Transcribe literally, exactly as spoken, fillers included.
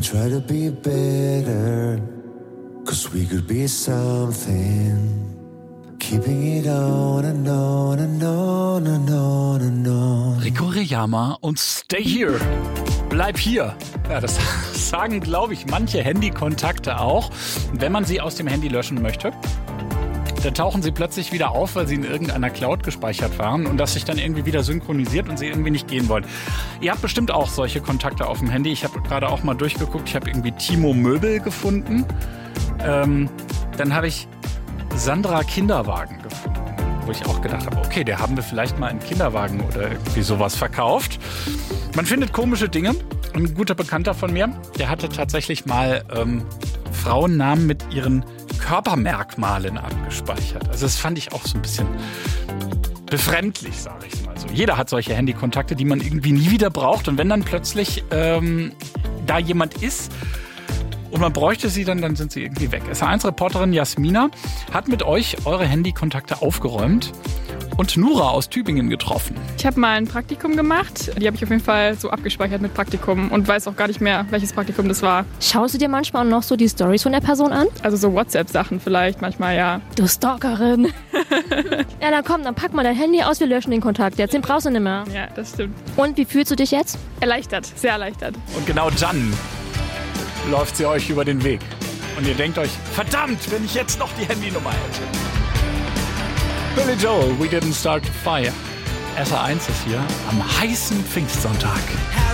try to be better, 'cause we could be something. Keeping it on and on and on and on and on. Rico Reyama und Stay Here. Bleib hier. Ja, das sagen, glaube ich, manche Handykontakte auch. Und wenn man sie aus dem Handy löschen möchte, dann tauchen sie plötzlich wieder auf, weil sie in irgendeiner Cloud gespeichert waren und das sich dann irgendwie wieder synchronisiert und sie irgendwie nicht gehen wollen. Ihr habt bestimmt auch solche Kontakte auf dem Handy. Ich habe gerade auch mal durchgeguckt. Ich habe irgendwie Timo Möbel gefunden. Ähm, dann habe ich Sandra Kinderwagen gefunden, wo ich auch gedacht habe, okay, der haben wir vielleicht mal einen Kinderwagen oder irgendwie sowas verkauft. Man findet komische Dinge. Ein guter Bekannter von mir, der hatte tatsächlich mal ähm, Frauennamen mit ihren Körpermerkmalen abgespeichert. Also das fand ich auch so ein bisschen befremdlich, sage ich mal so. Jeder hat solche Handykontakte, die man irgendwie nie wieder braucht. Und wenn dann plötzlich ähm, da jemand ist, und man bräuchte sie dann, dann sind sie irgendwie weg. S A eins Reporterin Jasmina hat mit euch eure Handykontakte aufgeräumt und Nura aus Tübingen getroffen. Ich habe mal ein Praktikum gemacht. Die habe ich auf jeden Fall so abgespeichert mit Praktikum und weiß auch gar nicht mehr, welches Praktikum das war. Schaust du dir manchmal noch so die Storys von der Person an? Also so WhatsApp-Sachen vielleicht, manchmal ja. Du Stalkerin. Ja, dann komm, dann pack mal dein Handy aus, wir löschen den Kontakt. Jetzt den brauchst du nicht mehr. Ja, das stimmt. Und wie fühlst du dich jetzt? Erleichtert, sehr erleichtert. Und genau dann läuft sie euch über den Weg. Und ihr denkt euch, verdammt, wenn ich jetzt noch die Handynummer hätte. Billy Joel, We Didn't Start the Fire. S A eins ist hier am heißen Pfingstsonntag.